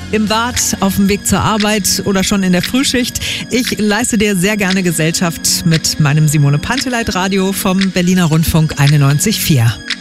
im Bad, auf dem Weg zur Arbeit oder schon in der Frühschicht. Ich leiste dir sehr gerne Gesellschaft mit meinem Simone Panteleit Radio vom Berliner Rundfunk 91.4.